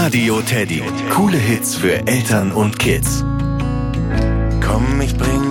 Radio Teddy. Coole Hits für Eltern und Kids. Komm, ich bring